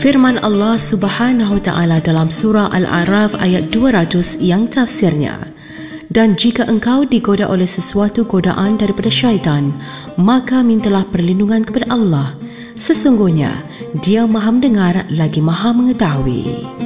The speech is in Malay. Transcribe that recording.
Firman Allah Subhanahu wa taala dalam surah Al-A'raf ayat 200 yang tafsirnya, dan jika engkau digoda oleh sesuatu godaan daripada syaitan, maka mintalah perlindungan kepada Allah. Sesungguhnya Dia Maha mendengar lagi Maha mengetahui.